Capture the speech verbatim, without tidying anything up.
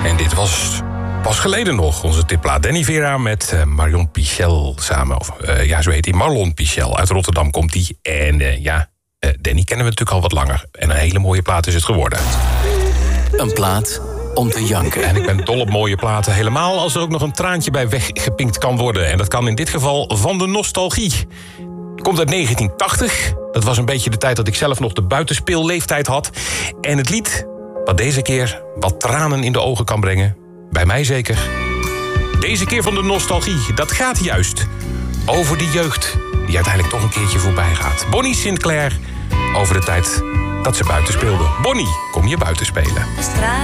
En dit was pas geleden nog onze tipplaat. Danny Vera met uh, Marion Pichel samen. Of, uh, ja, zo heet hij. Marlon Pichel. Uit Rotterdam komt hij. En uh, ja, uh, Danny kennen we natuurlijk al wat langer. En een hele mooie plaat is het geworden. Een plaat om te janken. En ik ben dol op mooie platen. Helemaal als er ook nog een traantje bij weggepinkt kan worden. En dat kan in dit geval van de nostalgie. Komt uit negentien tachtig. Dat was een beetje de tijd dat ik zelf nog de buitenspeelleeftijd had. En het lied wat deze keer wat tranen in de ogen kan brengen. Bij mij zeker. Deze keer van de nostalgie. Dat gaat juist over die jeugd die uiteindelijk toch een keertje voorbij gaat. Bonnie Sinclair over de tijd dat ze buiten speelde. Bonnie, kom je buiten spelen.